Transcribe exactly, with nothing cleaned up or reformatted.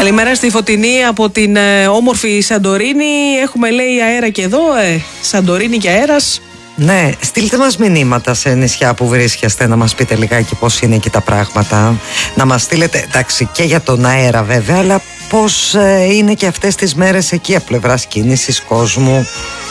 Καλημέρα στη Φωτεινή από την ε, όμορφη Σαντορίνη. Έχουμε, λέει, αέρα και εδώ. Ε, Σαντορίνη και αέρας. Ναι, στείλτε μας μηνύματα σε νησιά που βρίσκεστε, να μας πείτε λιγάκι πώς είναι εκεί τα πράγματα. Να μας στείλετε, εντάξει, και για τον αέρα βέβαια, αλλά πώς ε, είναι και αυτές τις μέρες εκεί από πλευράς κίνησης κόσμου.